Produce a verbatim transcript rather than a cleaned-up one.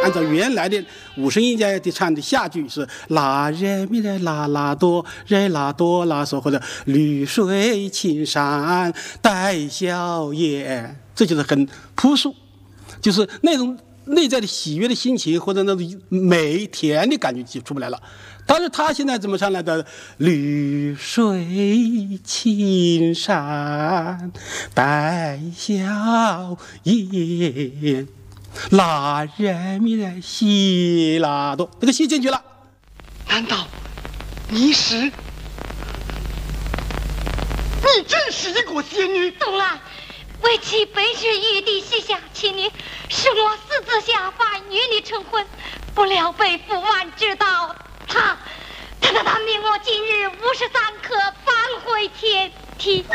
按照原来的五声音阶的唱的下句是拉人咪来拉拉哆人拉哆拉嗦，或者绿水青山带笑颜，这就是很朴素，就是那种内在的喜悦的心情或者那种美甜的感觉就出不来了。但是他现在怎么唱来的？绿水青山带笑颜，拉人咪来西拉哆，那个西进去了。 难道你是？你真是一个仙女？ 东兰，为妻本是玉帝膝下妻女，是我私自下凡与你成婚，不料被父王知道，他他他他命我今日五十三刻返回天庭。